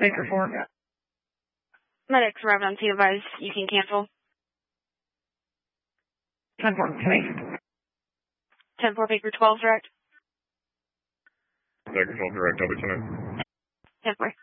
Baker 4. Medics arrived on scene, advise you can cancel. 10-4, to me. 10-4, Baker 12, direct. Baker 12, direct, I'll be tonight. 10-4.